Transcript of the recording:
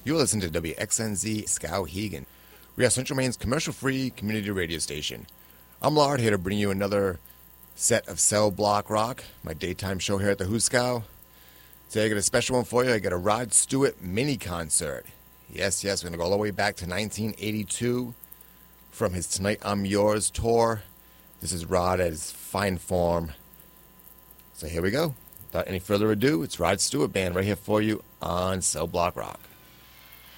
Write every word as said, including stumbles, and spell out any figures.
You're listening to W X N Z Skowhegan. We are Central Maine's commercial-free community radio station. I'm Lard, here to bring you another set of Cell Block Rock, my daytime show here at the Hooskow. Today I got a special one for you. I got a Rod Stewart mini concert. Yes, yes, we're going to go all the way back to nineteen eighty-two from his Tonight I'm Yours tour. This is Rod at his fine form. So here we go. Without any further ado, it's Rod Stewart Band right here for you on Cell Block Rock.